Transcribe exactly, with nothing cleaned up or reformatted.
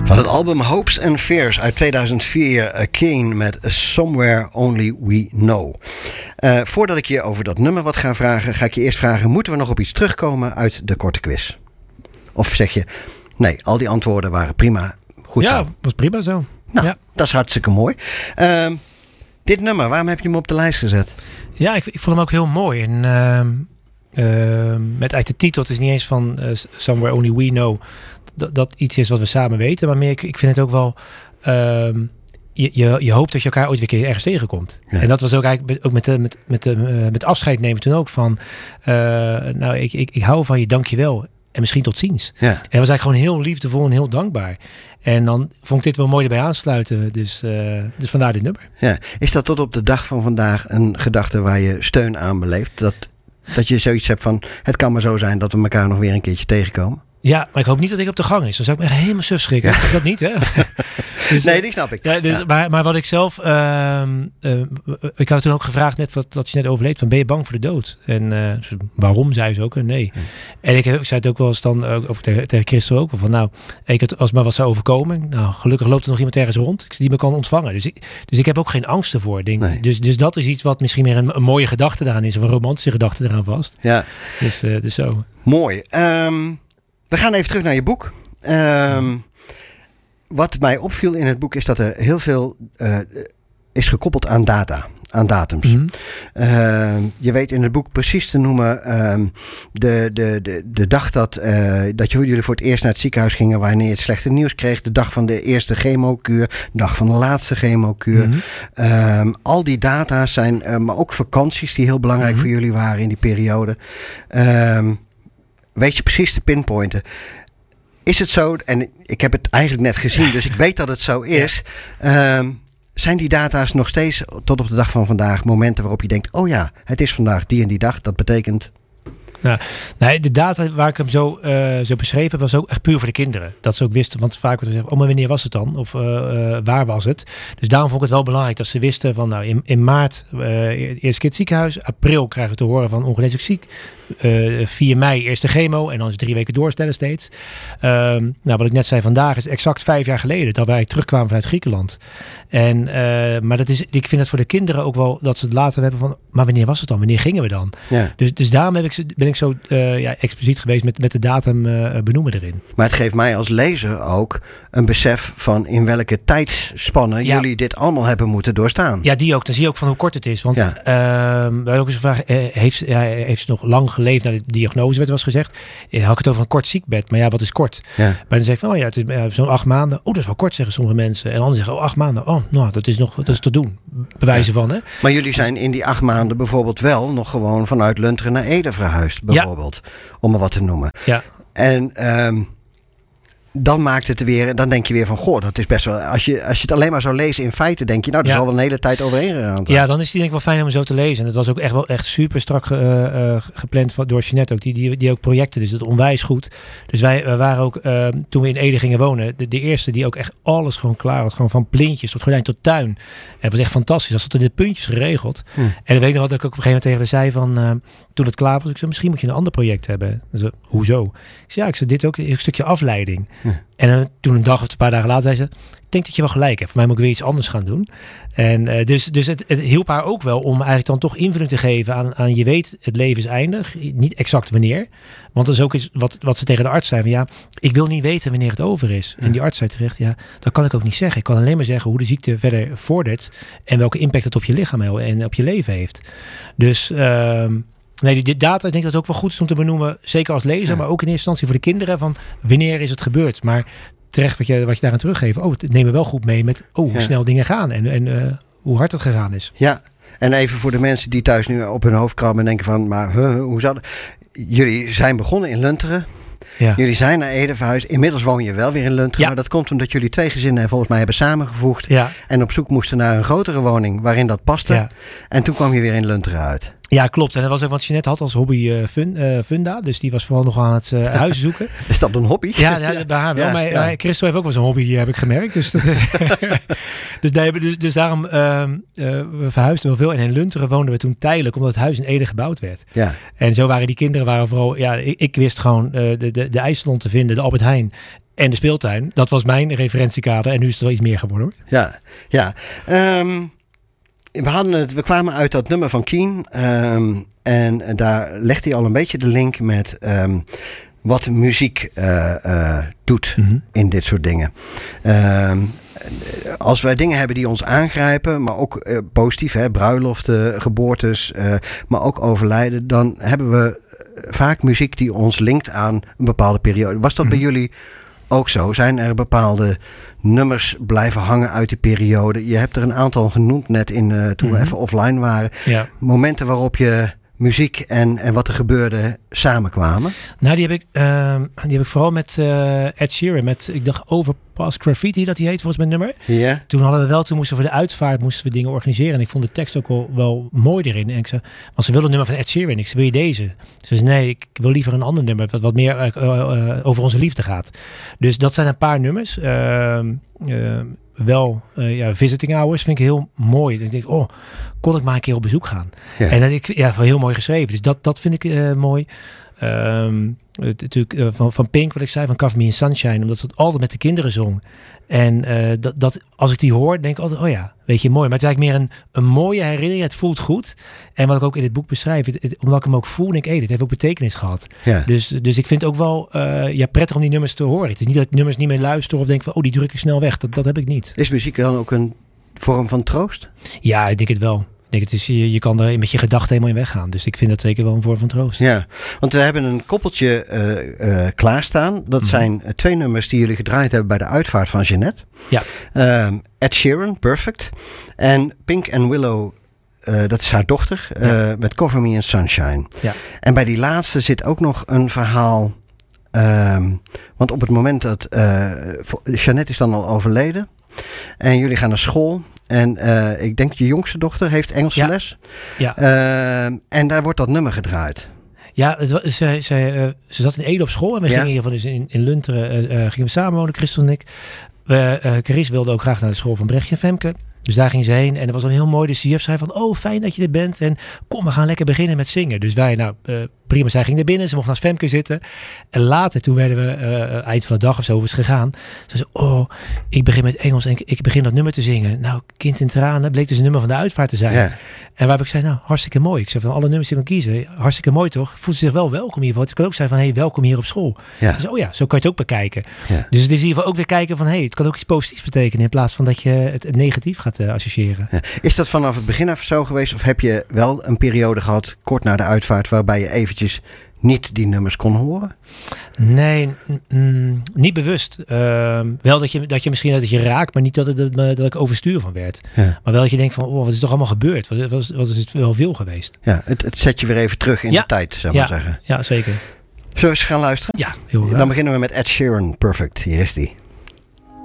Van het album Hopes and Fears uit tweeduizend vier, uh, Kane met Somewhere Only We Know. Uh, voordat ik je over dat nummer wat ga vragen, ga ik je eerst vragen, moeten we nog op iets terugkomen uit de korte quiz? Of zeg je, nee, al die antwoorden waren prima, goed ja, zo. Ja, was prima zo. Nou, ja. dat is hartstikke mooi. Uh, dit nummer, waarom heb je hem op de lijst gezet? Ja, ik, ik vond hem ook heel mooi. En uh, uh, met uit de titel, het is niet eens van uh, Somewhere Only We Know, dat, dat iets is wat we samen weten. Maar meer, ik, ik vind het ook wel, uh, je, je, je hoopt dat je elkaar ooit weer een keer ergens tegenkomt. Ja. En dat was ook eigenlijk ook met, de, met, met, de, uh, met afscheid nemen toen ook van, uh, nou, ik, ik, ik hou van je, dank je wel. En misschien tot ziens. Ja. En dat was eigenlijk gewoon heel liefdevol en heel dankbaar. En dan vond ik dit wel mooi erbij aansluiten. Dus, uh, dus vandaar dit nummer. Ja. Is dat tot op de dag van vandaag een gedachte waar je steun aan beleeft? Dat, dat je zoiets hebt van, het kan maar zo zijn dat we elkaar nog weer een keertje tegenkomen? Ja, maar ik hoop niet dat ik op de gang is. Dan zou ik me echt helemaal suf schrikken. Ja. Dat niet, hè? Dus, nee, die snap ik. Ja, dus, ja. Maar, maar wat ik zelf... Uh, uh, ik had toen ook gevraagd, net wat dat je net overleed, van ben je bang voor de dood? En uh, waarom, zei ze ook? Nee. Hmm. En ik, ik zei het ook wel eens dan, uh, of tegen, tegen Christel ook, van nou, ik het, als maar wat zou overkomen, nou, gelukkig loopt er nog iemand ergens rond die me kan ontvangen. Dus ik, dus ik heb ook geen angst ervoor. Denk, nee. dus, dus dat is iets wat misschien meer een, een mooie gedachte eraan is, of een romantische gedachte eraan vast. Ja. Dus, uh, dus zo. Mooi. Um... We gaan even terug naar je boek. Um, wat mij opviel in het boek is dat er heel veel uh, is gekoppeld aan data, aan datums. Mm-hmm. Uh, je weet in het boek precies te noemen um, de, de, de, de dag dat, uh, dat jullie voor het eerst naar het ziekenhuis gingen wanneer je het slechte nieuws kreeg. De dag van de eerste chemokuur, de dag van de laatste chemokuur. Mm-hmm. Um, al die data zijn, uh, maar ook vakanties die heel belangrijk mm-hmm. voor jullie waren in die periode. Um, Weet je precies te pinpointen. Is het zo, en ik heb het eigenlijk net gezien, dus ik weet dat het zo is. Ja. Um, zijn die data's nog steeds tot op de dag van vandaag momenten waarop je denkt, oh ja, het is vandaag die en die dag. Dat betekent... Ja, nee, de data waar ik hem zo, uh, zo beschreven heb, was ook echt puur voor de kinderen. Dat ze ook wisten, want vaak wordt er gezegd, oh, maar wanneer was het dan? Of uh, uh, waar was het? Dus daarom vond ik het wel belangrijk dat ze wisten van, nou, in, in maart uh, eerst keer het ziekenhuis. April krijgen we te horen van ongeneeslijk ziek. Uh, vier mei eerste chemo en dan is het drie weken doorstellen steeds. Uh, nou, wat ik net zei, vandaag is exact vijf jaar geleden dat wij terugkwamen vanuit Griekenland. En, uh, maar dat is, ik vind het voor de kinderen ook wel dat ze het later hebben van, maar wanneer was het dan? Wanneer gingen we dan? Ja. Dus, dus daarom heb ik, ben ik zo uh, ja, expliciet geweest met, met de datum uh, benoemen erin. Maar het geeft mij als lezer ook een besef van in welke tijdsspannen ja. jullie dit allemaal hebben moeten doorstaan. Ja, die ook. Dan zie je ook van hoe kort het is. Want ja. uh, we hebben ook eens gevraagd, uh, heeft, uh, heeft ze nog lang geleefd naar de diagnose, werd was gezegd. Uh, had ik het over een kort ziekbed, maar ja, wat is kort? Ja. Maar dan zeg ik van, oh ja, het is uh, zo'n acht maanden. Oh, dat is wel kort, zeggen sommige mensen. En anderen zeggen, oh, acht maanden. Oh, nou, dat is nog, dat is te doen. Bewijzen ja. van, hè. Maar jullie zijn in die acht maanden bijvoorbeeld wel nog gewoon vanuit Lunteren naar Ede verhuisd, bijvoorbeeld. Ja. Om maar wat te noemen. Ja. En um, dan maakt het weer, dan denk je weer van, goh, dat is best wel, als je, als je het alleen maar zou lezen in feite, denk je, nou, dat ja. zal wel een hele tijd overheen gegaan. Ja, dan is die denk ik wel fijn om zo te lezen. En het was ook echt wel echt super strak uh, uh, gepland door Jeanette ook, die, die, die ook projecten, dus dat onwijs goed. Dus wij uh, waren ook, uh, toen we in Ede gingen wonen, de, de eerste die ook echt alles gewoon klaar had, gewoon van plintjes tot gordijn tot tuin. En het was echt fantastisch, dat zat in de puntjes geregeld. Hm. En dan weet ik nog wat ik ook op een gegeven moment tegen haar zei van, uh, toen het klaar was, ik zei, misschien moet je een ander project hebben. Dus, hoezo? Ik zei, ja, ik zei, dit ook een stukje afleiding. Hm. En uh, toen een dag of een paar dagen later zei ze, ik denk dat je wel gelijk hebt. Voor mij moet ik weer iets anders gaan doen. En uh, dus, dus het, het hielp haar ook wel om eigenlijk dan toch invulling te geven aan, aan je weet, het leven is eindig. Niet exact wanneer. Want dat is ook iets wat, wat ze tegen de arts zei. Van, ja, ik wil niet weten wanneer het over is. Ja. En die arts zei terecht, ja, dat kan ik ook niet zeggen. Ik kan alleen maar zeggen hoe de ziekte verder vordert. En welke impact het op je lichaam en op je leven heeft. Dus... Uh, Nee, die data, ik denk dat het ook wel goed is om te benoemen, zeker als lezer, ja. maar ook in eerste instantie voor de kinderen, van wanneer is het gebeurd. Maar terecht wat je, wat je daaraan teruggeeft, oh, het nemen we wel goed mee met oh, hoe ja. snel dingen gaan en, en uh, hoe hard het gegaan is. Ja, en even voor de mensen die thuis nu op hun hoofd krabben en denken van, maar huh, hoe zou dat? Jullie zijn begonnen in Lunteren. Ja. Jullie zijn naar Ede verhuisd. Inmiddels woon je wel weer in Lunteren. Ja. Maar dat komt omdat jullie twee gezinnen volgens mij hebben samengevoegd. Ja. En op zoek moesten naar een grotere woning waarin dat paste. Ja. En toen kwam je weer in Lunteren uit. Ja, klopt. En dat was ook wat Jeanette had als hobby uh, fun, uh, Funda. Dus die was vooral nog aan het uh, huis zoeken. Is dat een hobby? Ja, ja bij haar wel. Ja, maar ja. Christel heeft ook wel zo'n hobby, heb ik gemerkt. Dus, dat, dus, nee, dus, dus daarom uh, uh, we verhuisden wel veel. En in Lunteren woonden we toen tijdelijk, omdat het huis in Ede gebouwd werd. Ja. En zo waren die kinderen waren vooral... Ja, ik, ik wist gewoon uh, de, de, de IJsselon te vinden, de Albert Heijn. en de speeltuin. Dat was mijn referentiekader. En nu is het wel iets meer geworden, hoor. Ja, ja. Um, we, hadden het, we kwamen uit dat nummer van Keane. Um, en daar legt hij al een beetje de link met um, wat muziek uh, uh, doet mm-hmm. in dit soort dingen. Um, als wij dingen hebben die ons aangrijpen, maar ook uh, positief, hè, bruiloften, geboortes, uh, maar ook overlijden, dan hebben we vaak muziek die ons linkt aan een bepaalde periode. Was dat mm-hmm. bij jullie ook zo? Zijn er bepaalde nummers blijven hangen uit die periode? Je hebt er een aantal genoemd net in uh, toen mm-hmm. we even offline waren. Ja. Momenten waarop je muziek en, en wat er gebeurde samenkwamen. Nou, die heb ik, uh, die heb ik vooral met uh, Ed Sheeran. Met, ik dacht, Overpass Graffiti, dat die heet volgens mijn nummer. Ja. Toen hadden we wel, toen moesten we de uitvaart, moesten we dingen organiseren. En ik vond de tekst ook wel, wel mooi erin. En ik zei, want ze wilden een nummer van Ed Sheeran. Ik zei, wil je deze? Ze zei, nee, ik wil liever een ander nummer. Wat, wat meer uh, uh, over onze liefde gaat. Dus dat zijn een paar nummers. Uh, uh, wel, uh, ja, visiting hours vind ik heel mooi. Ik denk, oh, kon ik maar een keer op bezoek gaan. Ja. En dat ik, ja, heel mooi geschreven. Dus dat, dat vind ik uh, mooi. Um, het, natuurlijk uh, van, van Pink, wat ik zei, van Cover Me in Sunshine, omdat ze het altijd met de kinderen zong. En uh, dat, dat, als ik die hoor, denk ik altijd, oh ja, weet je, mooi. Maar het is eigenlijk meer een, een mooie herinnering. Het voelt goed. En wat ik ook in dit boek beschrijf, het, het, omdat ik hem ook voel, denk ik, hey, dit heeft ook betekenis gehad. Ja. Dus, dus ik vind het ook wel uh, ja, prettig om die nummers te horen. Het is niet dat ik nummers niet meer luister of denk van, oh, die druk ik snel weg. Dat, dat heb ik niet. Is muziek dan ook een vorm van troost? Ja, ik denk het wel. Ik denk, het is, je, je kan er met je gedachten helemaal in weggaan. Dus ik vind dat zeker wel een vorm van troost. Ja, want we hebben een koppeltje uh, uh, klaarstaan. Dat mm-hmm. zijn uh, twee nummers die jullie gedraaid hebben bij de uitvaart van Jeanette. Ja. Uh, Ed Sheeran, Perfect. En Pink and Willow, uh, dat is haar dochter, uh, ja. met Cover Me in Sunshine. Ja. En bij die laatste zit ook nog een verhaal. Um, want op het moment dat uh, Jeanette is dan al overleden. En jullie gaan naar school. En uh, ik denk je jongste dochter heeft Engelse ja. les. Ja. Uh, en daar wordt dat nummer gedraaid. Ja, het, ze, ze, uh, ze zat in Ede op school. En we ja. gingen hiervan dus in, in Lunteren uh, uh, gingen we samenwonen, Christel en ik. We, uh, Carice wilde ook graag naar de school van Brechtje en Femke. Dus daar ging ze heen en dat was dan heel mooi. Dus de juf zei van, oh fijn dat je er bent. En kom, we gaan lekker beginnen met zingen. Dus wij, nou uh, prima, zij ging naar binnen. Ze mocht naast Femke zitten. En later, toen werden we uh, eind van de dag of zo is gegaan. Ze zei, oh, ik begin met Engels en ik, ik begin dat nummer te zingen. Nou, Kind in tranen, bleek dus een nummer van de uitvaart te zijn. Ja. En waar ik zei, nou, hartstikke mooi. Ik zei van alle nummers die ik kan kiezen, hartstikke mooi toch? Voelt ze zich wel welkom hiervoor. Het kan ook zijn van, hey, welkom hier op school. Ja. Dus, oh ja, zo kan je het ook bekijken. Ja. Dus het is in ieder geval ook weer kijken van, hey, het kan ook iets positiefs betekenen in plaats van dat je het, het negatief gaat uh, associëren. Ja. Is dat vanaf het begin af zo geweest of heb je wel een periode gehad, kort na de uitvaart, waarbij je eventjes niet die nummers kon horen? Nee, mm, niet bewust. Uh, wel dat je, dat je misschien dat je raakt, maar niet dat, het, dat, dat ik overstuur van werd. Ja. Maar wel dat je denkt van, oh, wat is toch allemaal gebeurd? Wat, wat, wat is het wel veel geweest? Ja, het, het zet je weer even terug in ja. de tijd, zou ik ja. maar zeggen. Ja, zeker. Zullen we eens gaan luisteren? Ja, heel graag. Dan beginnen we met Ed Sheeran, Perfect. Hier is die.